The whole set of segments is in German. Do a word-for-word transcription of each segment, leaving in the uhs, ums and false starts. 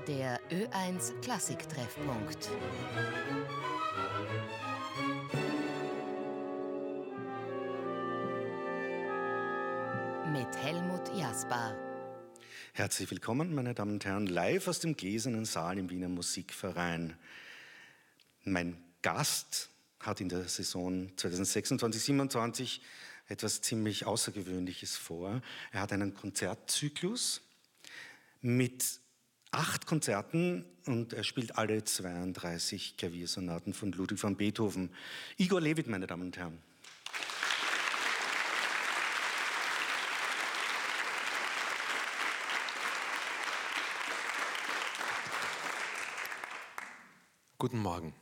Der Ö eins Klassik-Treffpunkt. Mit Helmut Jasper. Herzlich willkommen, meine Damen und Herren, live aus dem Gläsernen Saal im Wiener Musikverein. Mein Gast hat in der Saison zweitausendsechsundzwanzig siebenundzwanzig etwas ziemlich Außergewöhnliches vor. Er hat einen Konzertzyklus mit acht Konzerten und er spielt alle zweiunddreißig Klaviersonaten von Ludwig van Beethoven. Igor Levit, meine Damen und Herren. Guten Morgen.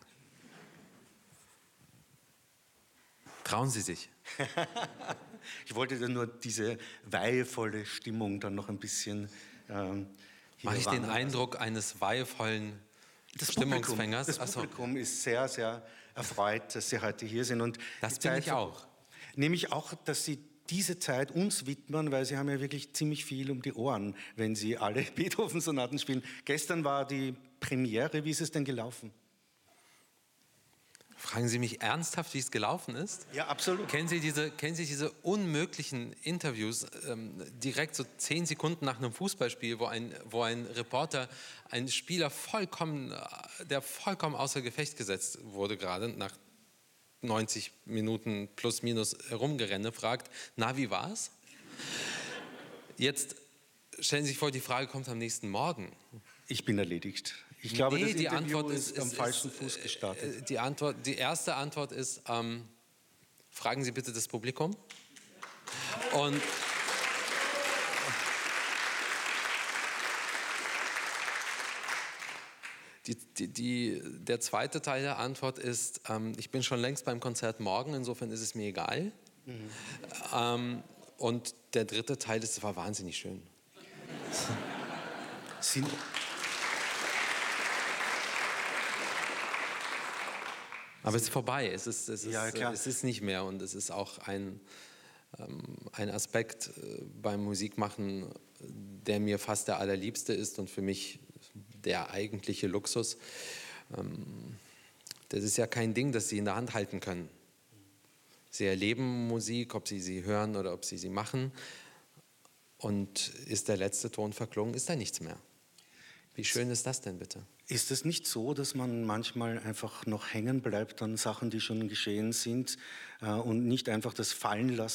Trauen Sie sich? Ich wollte dann nur diese weihevolle Stimmung dann noch ein bisschen ähm, Mache ich den Eindruck eines weihevollen das Stimmungsfängers? Publikum, das Ach so. Publikum ist sehr, sehr erfreut, dass Sie heute hier sind. Und Das die bin Zeit ich auch. Nämlich auch, dass Sie diese Zeit uns widmen, weil Sie haben ja wirklich ziemlich viel um die Ohren, wenn Sie alle Beethoven-Sonaten spielen. Gestern war die Premiere. Wie ist es denn gelaufen? Fragen Sie mich ernsthaft, wie es gelaufen ist? Ja, absolut. Kennen Sie diese, kennen Sie diese unmöglichen Interviews, ähm, direkt so zehn Sekunden nach einem Fußballspiel, wo ein, wo ein Reporter einen Spieler vollkommen, der vollkommen außer Gefecht gesetzt wurde gerade, nach neunzig Minuten plus minus Herumgerenne, fragt, na, wie war's? Jetzt stellen Sie sich vor, die Frage kommt am nächsten Morgen. Ich bin erledigt. Ich glaube, nee, das die Interview Antwort ist, ist, am ist, falschen ist, Fuß gestartet. Die, Antwort, die erste Antwort ist, ähm, fragen Sie bitte das Publikum. Und die, die, die, der zweite Teil der Antwort ist, ähm, ich bin schon längst beim Konzert morgen, insofern ist es mir egal. Mhm. Ähm, und der dritte Teil ist, es war wahnsinnig schön. Sind Aber es ist vorbei, es ist, es, ist, Ja, klar. es ist nicht mehr und es ist auch ein, ähm, ein Aspekt äh, beim Musikmachen, der mir fast der allerliebste ist und für mich der eigentliche Luxus. Ähm, das ist ja kein Ding, das Sie in der Hand halten können. Sie erleben Musik, ob Sie sie hören oder ob Sie sie machen, und ist der letzte Ton verklungen, ist da nichts mehr. Wie schön ist das denn bitte? Ist es nicht so, dass man manchmal einfach noch hängen bleibt an Sachen, die schon geschehen sind äh, und nicht einfach das fallen lässt,